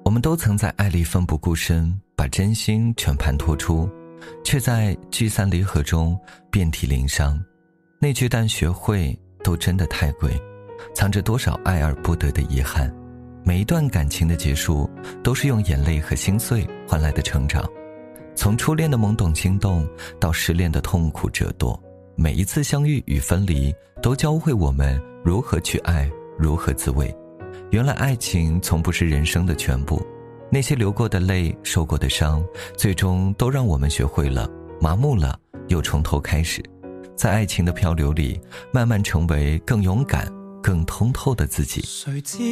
我们都曾在爱里奋不顾身，把真心全盘托出，却在聚散离合中遍体鳞伤。那句但学会都真的太贵，藏着多少爱而不得的遗憾。每一段感情的结束，都是用眼泪和心碎换来的成长。从初恋的懵懂心动，到失恋的痛苦折堕，每一次相遇与分离，都教会我们如何去爱，如何自卫。原来爱情从不是人生的全部，那些流过的泪，受过的伤，最终都让我们学会了麻木了，又从头开始，在爱情的漂流里，慢慢成为更勇敢、更通透的自己。 谁知